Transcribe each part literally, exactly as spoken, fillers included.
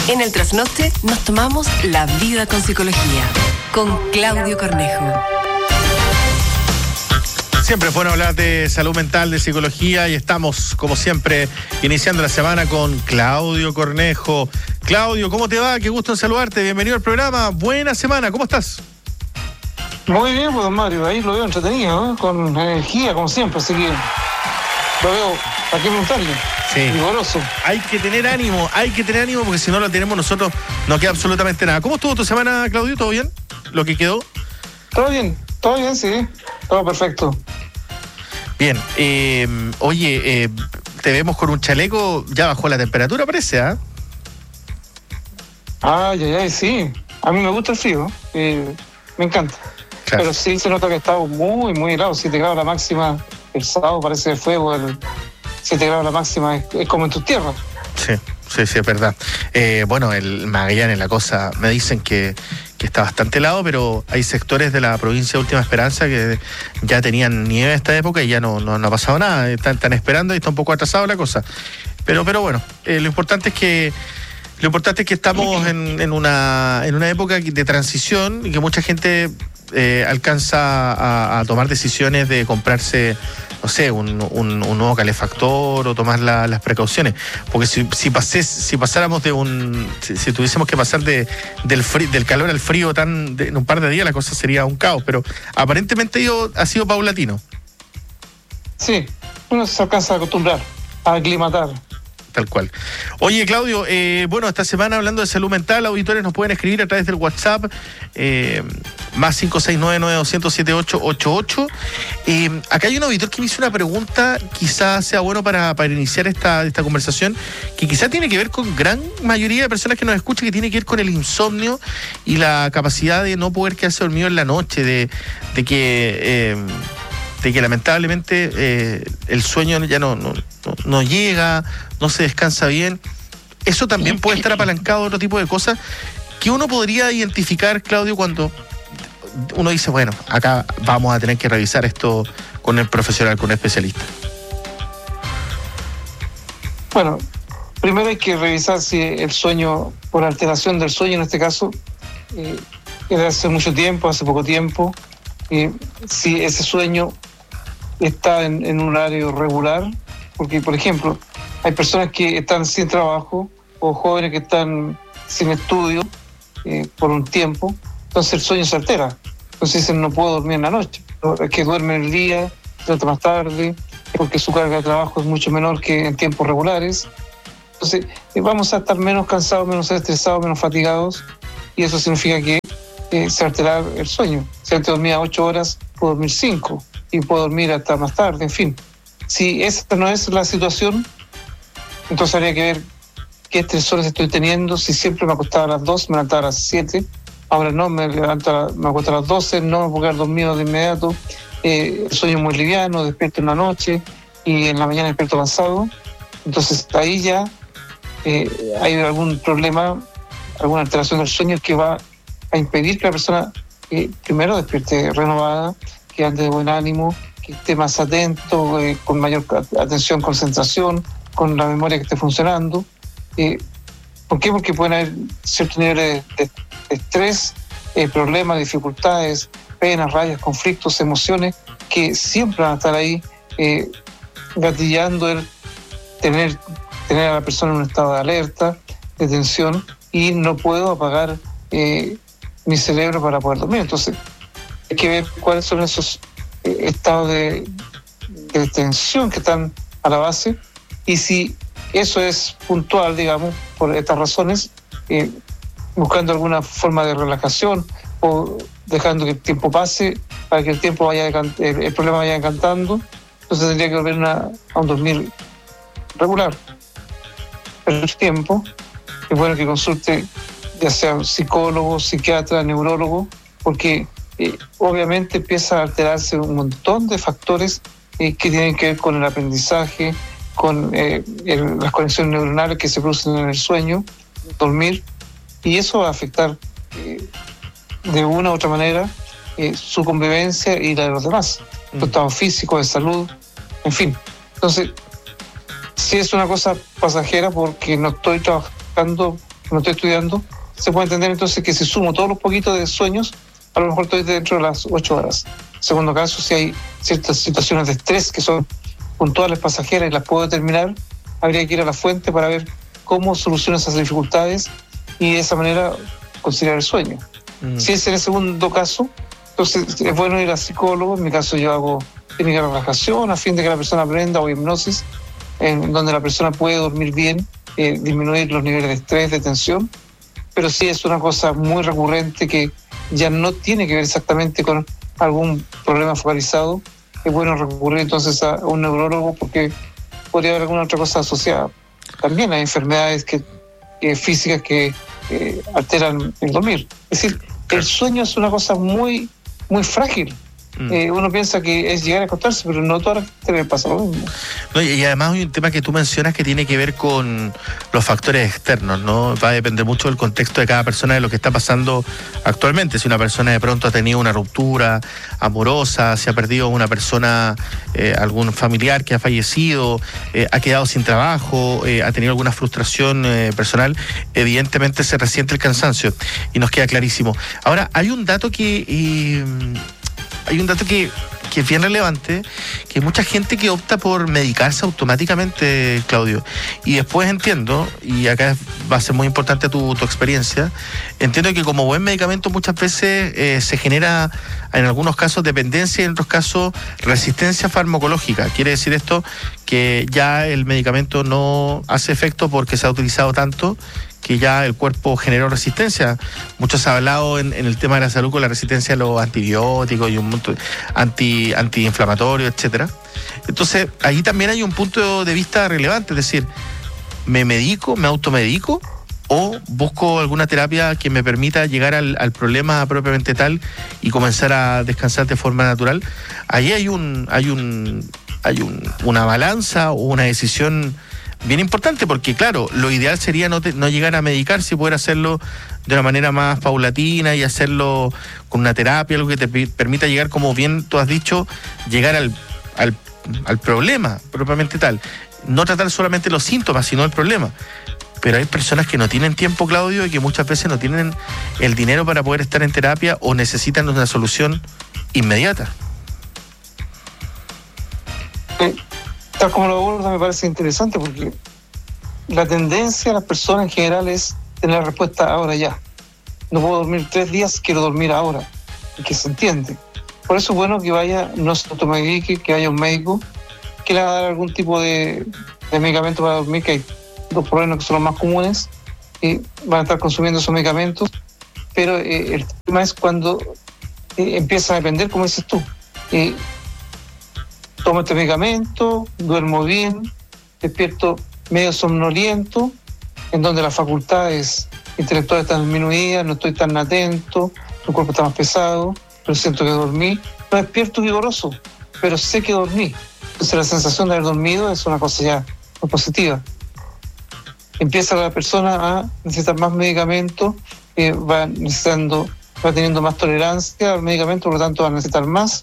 En el Trasnoche nos tomamos la vida con psicología, con Claudio Cornejo. Siempre es bueno hablar de salud mental, de psicología, y estamos, como siempre, iniciando la semana con Claudio Cornejo. Claudio, ¿cómo te va? Qué gusto en saludarte. Bienvenido al programa. Buena semana. ¿Cómo estás? Muy bien, pues, don Mario. Ahí lo veo entretenido, ¿eh? Con energía, como siempre. Así que lo veo, ¿para qué preguntarle? Sí. Vigoroso. Hay que tener ánimo, hay que tener ánimo, porque si no lo tenemos nosotros, no queda absolutamente nada. ¿Cómo estuvo tu semana, Claudio? ¿Todo bien? ¿Lo que quedó? Todo bien, todo bien, sí. Todo perfecto. Bien. Eh, oye, eh, te vemos con un chaleco, ya bajó la temperatura, parece, ¿ah? ¿eh? Ay, ay, ay, sí. A mí me gusta el frío. Eh, me encanta. Claro. Pero sí se nota que está muy, muy helado. siete grados la máxima. El sábado parece de fuego. El siete grados la máxima es, es como en tus tierras. Sí, sí, sí, es verdad. Eh, bueno, el Magallanes, la cosa, me dicen que, que está bastante helado, pero hay sectores de la provincia de Última Esperanza que ya tenían nieve a esta época y ya no, no, no ha pasado nada. Están, están esperando y está un poco atrasado la cosa. Pero, pero bueno, eh, lo importante es que Lo importante es que estamos en, en, una, en una época de transición y que mucha gente eh, alcanza a, a tomar decisiones de comprarse, no sé, un, un, un nuevo calefactor o tomar la, las precauciones. Porque si, si, pasé, si pasáramos de un... Si, si tuviésemos que pasar de, del, frío, del calor al frío tan de, en un par de días, la cosa sería un caos. Pero aparentemente yo, ha sido paulatino. Sí, uno se alcanza a acostumbrar, a aclimatar. Tal cual. Oye, Claudio, eh, bueno, esta semana hablando de salud mental, auditores nos pueden escribir a través del WhatsApp, eh, más cinco seis nueve nueve dos cero cero siete ocho ocho ocho. Eh, acá hay un auditor que me hizo una pregunta, quizás sea bueno para, para iniciar esta, esta conversación, que quizás tiene que ver con gran mayoría de personas que nos escuchan, que tiene que ver con el insomnio y la capacidad de no poder quedarse dormido en la noche, de, de que... Eh, de que lamentablemente eh, el sueño ya no, no, no, no llega, no se descansa bien. Eso también puede estar apalancado de otro tipo de cosas que uno podría identificar, Claudio, cuando uno dice, bueno, acá vamos a tener que revisar esto con el profesional, con el especialista. Bueno, primero hay que revisar si el sueño, por alteración del sueño en este caso, eh, es de hace mucho tiempo, hace poco tiempo, eh, si ese sueño está en, en un horario regular, porque por ejemplo hay personas que están sin trabajo o jóvenes que están sin estudio eh, por un tiempo, entonces el sueño se altera, entonces dicen no puedo dormir en la noche, es que duerme en el día, trata más tarde, porque su carga de trabajo es mucho menor que en tiempos regulares, entonces eh, vamos a estar menos cansados, menos estresados, menos fatigados, y eso significa que eh, se altera el sueño. Si antes dormía ocho horas, puedo dormir cinco y puedo dormir hasta más tarde, en fin. Si esa no es la situación, entonces habría que ver qué estresores estoy teniendo. Si siempre me acostaba a las dos, me levantaba a las siete, ahora no, me levanto a, me acuesto a las doce, no me puedo quedar dormido de inmediato, eh, el sueño muy liviano, despierto en la noche y en la mañana despierto cansado, entonces ahí ya eh, hay algún problema, alguna alteración del sueño que va a impedir que la persona eh, primero despierte renovada, que ande de buen ánimo, que esté más atento, eh, con mayor atención, concentración, con la memoria que esté funcionando. Eh, ¿Por qué? Porque pueden haber ciertos niveles de, de, de estrés, eh, problemas, dificultades, penas, rabias, conflictos, emociones, que siempre van a estar ahí eh, gatillando el tener, tener a la persona en un estado de alerta, de tensión, y no puedo apagar eh, mi cerebro para poder dormir. Entonces, hay que ver cuáles son esos eh, estados de, de tensión que están a la base, y si eso es puntual, digamos, por estas razones, eh, buscando alguna forma de relajación o dejando que el tiempo pase para que el tiempo vaya el, el problema vaya encantando, entonces tendría que volver una, a un dormir regular. Pero el tiempo es bueno que consulte ya sea un psicólogo, psiquiatra, neurólogo, porque Eh, obviamente empieza a alterarse un montón de factores eh, que tienen que ver con el aprendizaje, con eh, el, las conexiones neuronales que se producen en el sueño, dormir, y eso va a afectar eh, de una u otra manera eh, su convivencia y la de los demás, mm. su estado físico, de salud, en fin. Entonces, si es una cosa pasajera porque no estoy trabajando no estoy estudiando, se puede entender entonces que si sumo todos los poquitos de sueños, a lo mejor estoy dentro de las ocho horas. Segundo caso, si hay ciertas situaciones de estrés que son puntuales, pasajeras y las puedo determinar, habría que ir a la fuente para ver cómo soluciono esas dificultades y de esa manera considerar el sueño. Mm. Si es en el segundo caso, entonces es bueno ir al psicólogo. En mi caso yo hago técnica de relajación a fin de que la persona aprenda, o hipnosis, en donde la persona puede dormir bien, eh, disminuir los niveles de estrés, de tensión, pero sí es una cosa muy recurrente que ya no tiene que ver exactamente con algún problema focalizado. Es bueno recurrir entonces a un neurólogo porque podría haber alguna otra cosa asociada. También hay enfermedades que, que físicas que eh, alteran el dormir. Es decir, el sueño es una cosa muy, muy frágil. Mm. Eh, uno piensa que es llegar a acostarse, pero no toda la gente le pasa lo mismo. No, y además hay un tema que tú mencionas que tiene que ver con los factores externos, ¿no? Va a depender mucho del contexto de cada persona, de lo que está pasando actualmente. Si una persona de pronto ha tenido una ruptura amorosa, si ha perdido una persona, eh, algún familiar que ha fallecido, eh, ha quedado sin trabajo, eh, ha tenido alguna frustración eh, personal, evidentemente se resiente el cansancio y nos queda clarísimo. Ahora, hay un dato que... Eh, Hay un dato que, que es bien relevante, que hay mucha gente que opta por medicarse automáticamente, Claudio. Y después entiendo, y acá va a ser muy importante tu, tu experiencia, entiendo que como buen medicamento muchas veces eh, se genera, en algunos casos, dependencia y en otros casos resistencia farmacológica. Quiere decir esto que ya el medicamento no hace efecto porque se ha utilizado tanto que ya el cuerpo generó resistencia. Muchos han hablado en, en el tema de la salud con la resistencia a los antibióticos y un montón anti antiinflamatorios, etcétera. Entonces, ahí también hay un punto de vista relevante, es decir, ¿me medico, me automedico o busco alguna terapia que me permita llegar al, al problema propiamente tal y comenzar a descansar de forma natural? Ahí hay un hay un hay un, una balanza o una decisión bien importante, porque claro, lo ideal sería no, te, no llegar a medicarse y poder hacerlo de una manera más paulatina y hacerlo con una terapia, algo que te permita llegar, como bien tú has dicho, llegar al, al, al problema propiamente tal. No tratar solamente los síntomas, sino el problema. Pero hay personas que no tienen tiempo, Claudio, y que muchas veces no tienen el dinero para poder estar en terapia o necesitan una solución inmediata. Sí. Tal como lo aborda me parece interesante, porque la tendencia de las personas en general es tener respuesta ahora ya. No puedo dormir tres días, quiero dormir ahora, y que se entiende. Por eso es bueno que vaya, no se automedique, que vaya un médico, que le haga dar algún tipo de, de medicamento para dormir, que hay dos problemas que son los más comunes, y van a estar consumiendo esos medicamentos, pero eh, el tema es cuando eh, empieza a depender, como dices tú. Eh, Tomo este medicamento, duermo bien, despierto medio somnoliento, en donde las facultades intelectuales están disminuidas, no estoy tan atento, el cuerpo está más pesado, pero siento que dormí. No despierto vigoroso, pero sé que dormí. Entonces la sensación de haber dormido es una cosa ya muy positiva. Empieza la persona a necesitar más medicamentos, eh, va necesitando, va teniendo más tolerancia al medicamento, por lo tanto va a necesitar más,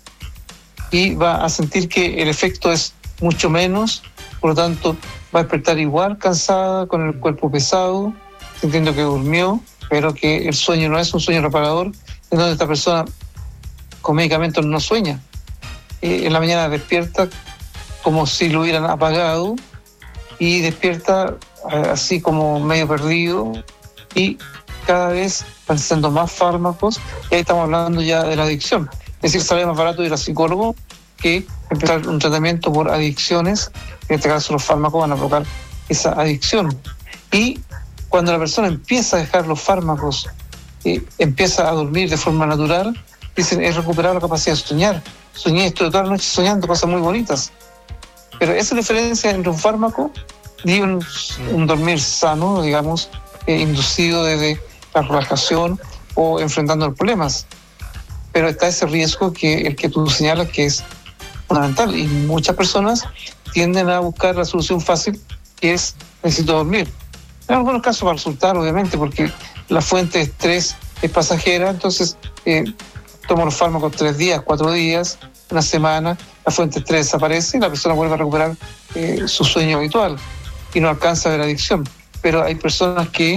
y va a sentir que el efecto es mucho menos, por lo tanto va a despertar igual cansada, con el cuerpo pesado, sintiendo que durmió, pero que el sueño no es un sueño reparador, en donde esta persona con medicamentos no sueña. Eh, en la mañana despierta como si lo hubieran apagado y despierta eh, así como medio perdido, y cada vez van siendo más fármacos, y ahí estamos hablando ya de la adicción. Es decir, sale más barato ir al psicólogo que empezar un tratamiento por adicciones. En este caso los fármacos van a provocar esa adicción. Y cuando la persona empieza a dejar los fármacos, eh, empieza a dormir de forma natural, dicen, he recuperado la capacidad de soñar. Soñé, estoy toda la noche soñando cosas muy bonitas. Pero esa diferencia entre un fármaco y un, un dormir sano, digamos, eh, inducido desde la relajación o enfrentando los problemas. Pero está ese riesgo que el que tú señalas, que es fundamental, y muchas personas tienden a buscar la solución fácil, que es necesito dormir. En algunos casos va a resultar, obviamente, porque la fuente de estrés es pasajera, entonces eh, tomo los fármacos tres días, cuatro días, una semana, la fuente de estrés desaparece y la persona vuelve a recuperar eh, su sueño habitual y no alcanza a ver adicción. Pero hay personas que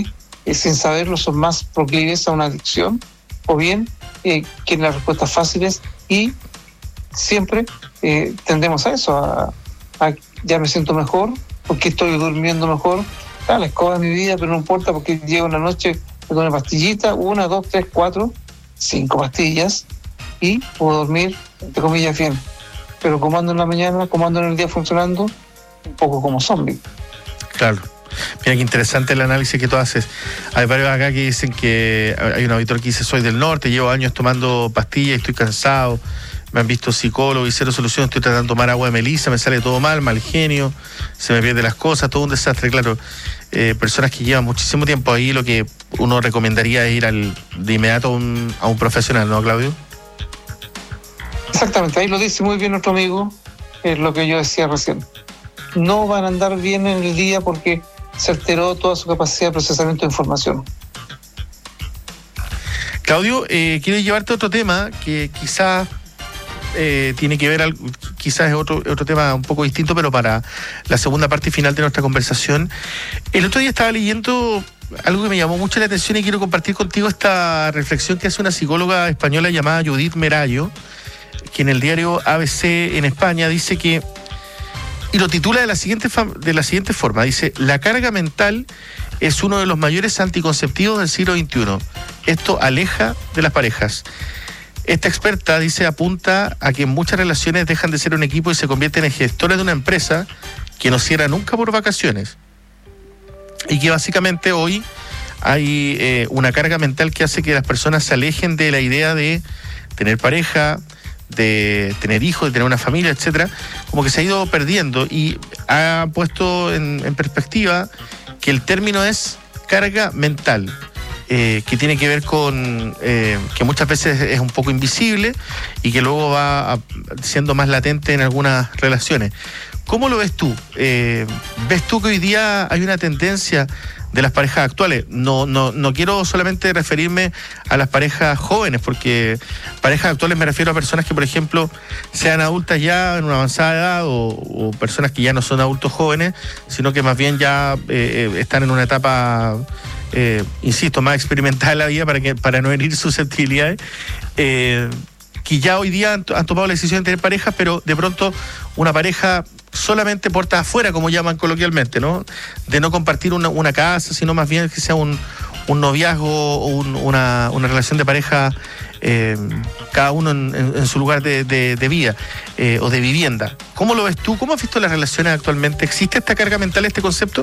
eh, sin saberlo son más proclives a una adicción, o bien eh, quieren las respuestas fáciles y siempre eh, tendemos a eso, a, a ya me siento mejor, porque estoy durmiendo mejor, ah, la escoba de mi vida, pero no importa porque llego una noche, me doy una pastillita, una, dos, tres, cuatro, cinco pastillas y puedo dormir, entre comillas, bien. Pero como ando en la mañana, como ando en el día funcionando, un poco como zombie. Claro. Mira qué interesante el análisis que tú haces. Hay varios acá que dicen que hay un auditor que dice: soy del norte, llevo años tomando pastillas, estoy cansado, me han visto psicólogo y cero solución, estoy tratando de tomar agua de melisa, me sale todo mal, mal genio, se me pierden las cosas, todo un desastre. Claro, eh, personas que llevan muchísimo tiempo ahí, lo que uno recomendaría es ir al, de inmediato a un, a un profesional, ¿no, Claudio? Exactamente, ahí lo dice muy bien nuestro amigo, es lo que yo decía recién. No van a andar bien en el día porque se alteró toda su capacidad de procesamiento de información. Claudio, eh, quiero llevarte a otro tema que quizás eh, tiene que ver, al, quizás es otro, otro tema un poco distinto, pero para la segunda parte final de nuestra conversación. El otro día estaba leyendo algo que me llamó mucho la atención y quiero compartir contigo esta reflexión que hace una psicóloga española llamada Judith Merallo, que en el diario A B C en España dice que, y lo titula de la siguiente, de la siguiente forma, dice: la carga mental es uno de los mayores anticonceptivos del siglo veintiuno. Esto aleja de las parejas. Esta experta, dice, apunta a que muchas relaciones dejan de ser un equipo y se convierten en gestores de una empresa que no cierra nunca por vacaciones. Y que básicamente hoy hay eh, una carga mental que hace que las personas se alejen de la idea de tener pareja, de tener hijos, de tener una familia, etcétera, como que se ha ido perdiendo y ha puesto en, en perspectiva que el término es carga mental, eh, que tiene que ver con eh, que muchas veces es un poco invisible y que luego va a, siendo más latente en algunas relaciones. ¿Cómo lo ves tú? Eh, ¿Ves tú que hoy día hay una tendencia de las parejas actuales? No, no, no quiero solamente referirme a las parejas jóvenes, porque parejas actuales me refiero a personas que, por ejemplo, sean adultas ya en una avanzada edad o, o personas que ya no son adultos jóvenes, sino que más bien ya eh, están en una etapa, eh, insisto, más experimental de la vida para, que, para no herir susceptibilidades, eh, que ya hoy día han, han tomado la decisión de tener pareja, pero de pronto una pareja solamente puertas afuera, como llaman coloquialmente, ¿no? De no compartir una, una casa, sino más bien que sea un, un noviazgo o un, una, una relación de pareja, eh, cada uno en, en, en su lugar de, de, de vida eh, o de vivienda. ¿Cómo lo ves tú? ¿Cómo has visto las relaciones actualmente? ¿Existe esta carga mental, este concepto?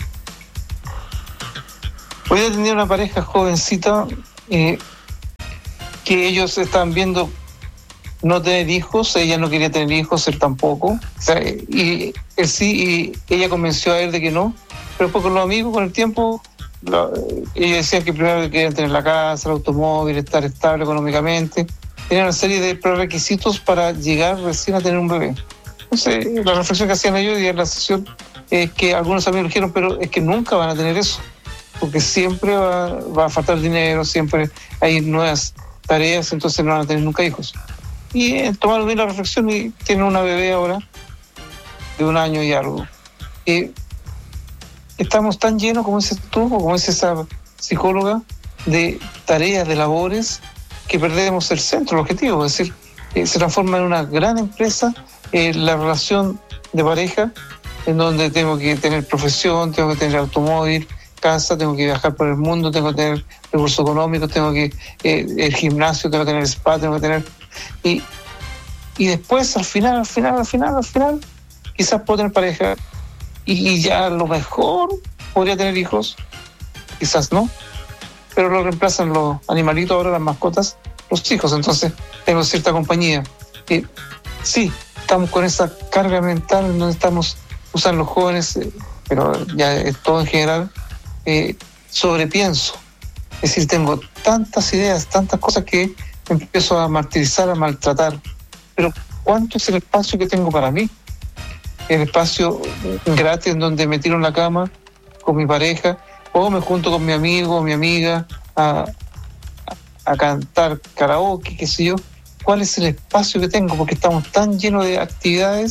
Hoy he tenido una pareja jovencita eh, que ellos están viendo no tener hijos, ella no quería tener hijos, él tampoco, o sea, y él sí, y ella convenció a él de que no, pero después con los amigos, con el tiempo, lo, ellos decían que primero querían tener la casa, el automóvil, estar estable económicamente, tenían una serie de prerequisitos para llegar recién a tener un bebé. Entonces, la reflexión que hacían ellos y en la sesión es que algunos amigos dijeron, pero es que nunca van a tener eso, porque siempre va, va a faltar dinero, siempre hay nuevas tareas, entonces no van a tener nunca hijos. Y eh, tomaron bien la reflexión y tienen una bebé ahora de un año y algo. Y estamos tan llenos, como dices tú, o como dice esa psicóloga, de tareas, de labores, que perdemos el centro, el objetivo. Es decir, eh, se transforma en una gran empresa eh, la relación de pareja, en donde tengo que tener profesión, tengo que tener automóvil, casa, tengo que viajar por el mundo, tengo que tener recursos económicos, tengo que eh, el gimnasio, tengo que tener spa, tengo que tener... Y, y después, al final, al final, al final, al final, quizás puedo tener pareja y, y ya a lo mejor podría tener hijos, quizás no, pero lo reemplazan los animalitos, ahora las mascotas, los hijos, entonces tengo cierta compañía. Y sí, estamos con esa carga mental en donde estamos, usan los jóvenes, eh, pero ya es todo en general, eh, sobrepienso. Es decir, tengo tantas ideas, tantas cosas que empiezo a martirizar, a maltratar. Pero ¿cuánto es el espacio que tengo para mí? El espacio gratis en donde me tiro en la cama con mi pareja, o me junto con mi amigo o mi amiga a, a, a cantar karaoke, qué sé yo. ¿Cuál es el espacio que tengo? Porque estamos tan llenos de actividades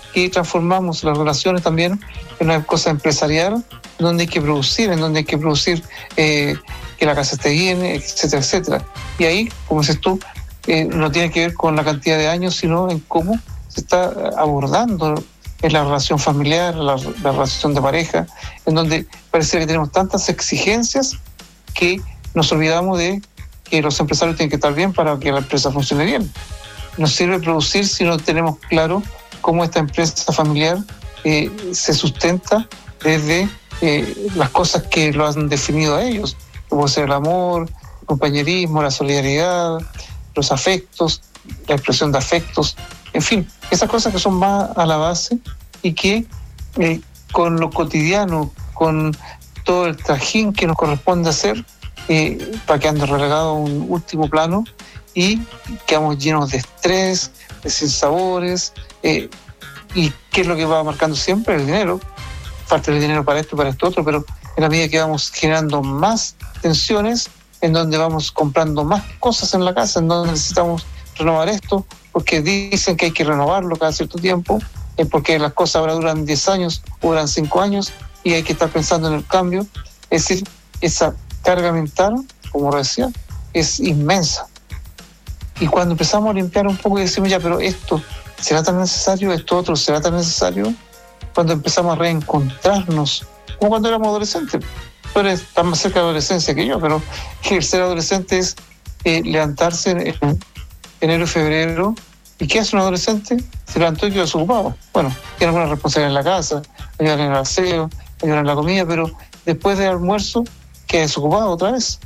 que transformamos las relaciones también en una cosa empresarial, donde hay que producir, en donde hay que producir eh, que la casa esté bien, etcétera, etcétera. Y ahí, como dices tú, eh, no tiene que ver con la cantidad de años, sino en cómo se está abordando en la relación familiar, la, la relación de pareja, en donde parece que tenemos tantas exigencias que nos olvidamos de que los empresarios tienen que estar bien para que la empresa funcione bien. No sirve producir si no tenemos claro cómo esta empresa familiar eh, se sustenta desde eh, las cosas que lo han definido a ellos, como ser el amor, el compañerismo, la solidaridad, los afectos, la expresión de afectos, en fin, esas cosas que son más a la base y que eh, con lo cotidiano, con todo el trajín que nos corresponde hacer, eh, va quedando relegado a un último plano y quedamos llenos de estrés, de sinsabores, eh, y ¿qué es lo que va marcando siempre? El dinero. Falta el dinero para esto y para esto otro, pero en la medida que vamos generando más tensiones, en donde vamos comprando más cosas en la casa, en donde necesitamos renovar esto, porque dicen que hay que renovarlo cada cierto tiempo, eh, porque las cosas ahora duran diez años o duran cinco años y hay que estar pensando en el cambio. Es decir, esa carga mental, como decía, es inmensa. Y cuando empezamos a limpiar un poco y decimos, ya, pero esto será tan necesario, esto otro será tan necesario, cuando empezamos a reencontrarnos, como cuando éramos adolescentes. Tú eres tan más cerca de la adolescencia que yo, pero el ser adolescente es eh, levantarse en enero y febrero. ¿Y qué hace un adolescente? Se levantó y quedó desocupado. Bueno, tiene alguna responsabilidad en la casa, ayudar en el aseo, ayudar en la comida, pero después del almuerzo queda desocupado otra vez.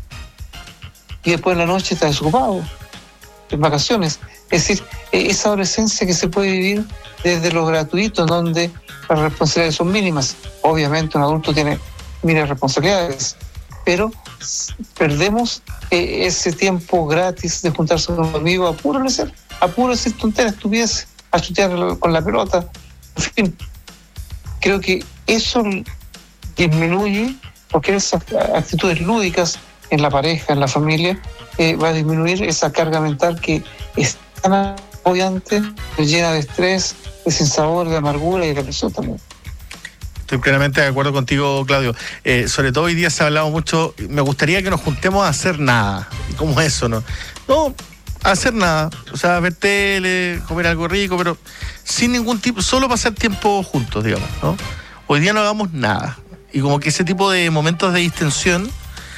Y después en la noche está desocupado, en vacaciones. Es decir, esa adolescencia que se puede vivir desde lo gratuito, donde las responsabilidades son mínimas. Obviamente un adulto tiene miles de responsabilidades, pero perdemos ese tiempo gratis de juntarse con un amigo a puro lecer, a puro decir tonteras, estupideces, a chutear con la pelota. En fin, creo que eso disminuye, porque esas actitudes lúdicas en la pareja, en la familia, eh, va a disminuir esa carga mental que es tan agobiante, llena de estrés, de sinsabor, de amargura y de depresión también. Estoy plenamente de acuerdo contigo, Claudio. Eh, sobre todo hoy día se ha hablado mucho, me gustaría que nos juntemos a hacer nada. ¿Cómo es eso, no? No, a hacer nada. O sea, ver tele, comer algo rico, pero sin ningún tipo, solo pasar tiempo juntos, digamos, ¿no? Hoy día no hagamos nada. Y como que ese tipo de momentos de distensión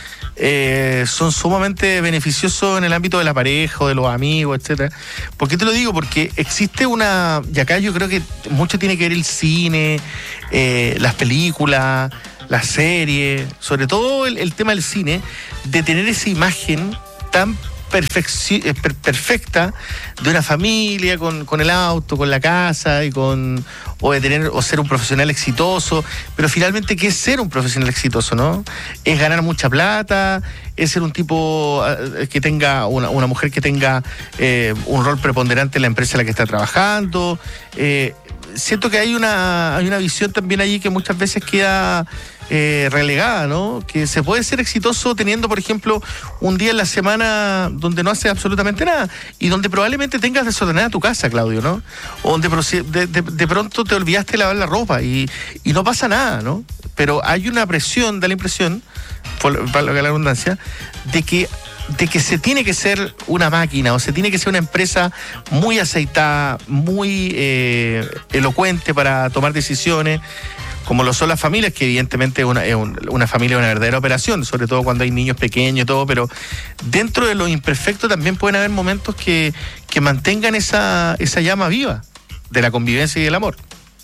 eh, son sumamente beneficiosos en el ámbito de la pareja o de los amigos, etcétera. ¿Por qué te lo digo? Porque existe una, y acá yo creo que mucho tiene que ver el cine, eh, las películas, las series, sobre todo el, el tema del cine, de tener esa imagen tan perfecci- per- perfecta de una familia con, con el auto, con la casa y con o de tener o ser un profesional exitoso, pero finalmente ¿qué es ser un profesional exitoso, no? Es ganar mucha plata, es ser un tipo uh, que tenga una, una mujer que tenga eh, un rol preponderante en la empresa en la que está trabajando. Eh, siento que hay una hay una visión también allí que muchas veces queda eh, relegada, ¿no? Que se puede ser exitoso teniendo, por ejemplo, un día en la semana donde no haces absolutamente nada y donde probablemente tengas desordenada tu casa, Claudio, ¿no? O donde de, de, de pronto te olvidaste de lavar la ropa y, y no pasa nada, ¿no? Pero hay una presión, da la impresión, por, para la redundancia, de que de que se tiene que ser una máquina o se tiene que ser una empresa muy aceitada, muy eh, elocuente para tomar decisiones, como lo son las familias, que evidentemente es una, es un, una familia es una verdadera operación, sobre todo cuando hay niños pequeños y todo, pero dentro de lo imperfecto también pueden haber momentos que, que mantengan esa, esa llama viva de la convivencia y del amor.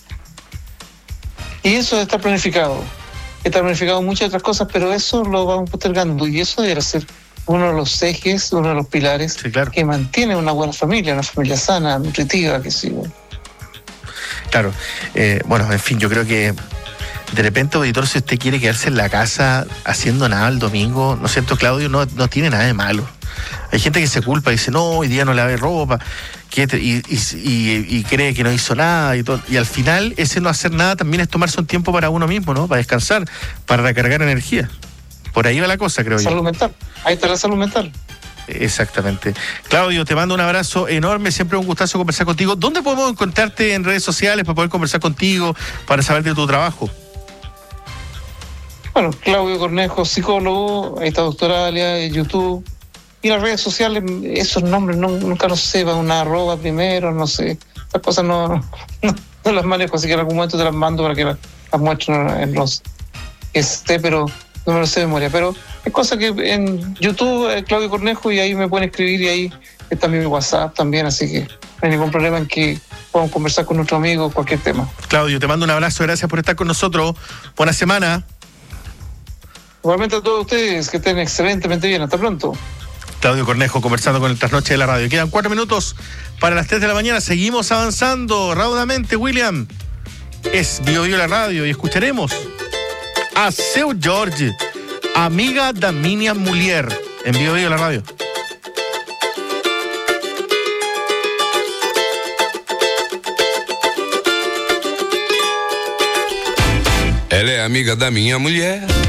Y eso está planificado, está planificado muchas otras cosas, pero eso lo vamos postergando y eso debe ser uno de los ejes, uno de los pilares, sí, claro, que mantiene una buena familia, una familia sana, nutritiva, que sí. Claro, eh, bueno, en fin, yo creo que de repente, auditor, si usted quiere quedarse en la casa haciendo nada el domingo, ¿no es cierto, Claudio? No, no tiene nada de malo. Hay gente que se culpa y dice, no, hoy día no lavé ropa, y, y, y, y cree que no hizo nada y todo. Y al final, ese no hacer nada también es tomarse un tiempo para uno mismo, ¿no? Para descansar, para recargar energía. Por ahí va la cosa, creo salud yo. Mental. Ahí está la salud mental. Exactamente. Claudio, te mando un abrazo enorme, siempre un gustazo conversar contigo. ¿Dónde podemos encontrarte en redes sociales para poder conversar contigo, para saber de tu trabajo? Bueno, Claudio Cornejo, psicólogo, ahí está Doctoralia, YouTube. Y las redes sociales, esos nombres no, nunca los sé, va una arroba primero, no sé. Estas cosas no, no, no las manejo, así que en algún momento te las mando para que las, las muestre en los que esté, pero no me lo sé de memoria. Pero es cosa que en YouTube, eh, Claudio Cornejo, y ahí me pueden escribir, y ahí está mi WhatsApp también, así que no hay ningún problema en que podamos conversar con nuestro amigo cualquier tema. Claudio, te mando un abrazo, gracias por estar con nosotros. Buena semana. Igualmente a todos ustedes, que estén excelentemente bien. Hasta pronto. Claudio Cornejo conversando con el Trasnoche de la Radio. Quedan cuatro minutos para las tres de la mañana. Seguimos avanzando raudamente, William. Es Bio Bio la Radio y escucharemos a Seu Jorge, amiga da minha mulher, en Bio Bio la Radio. Ela é amiga da minha mulher.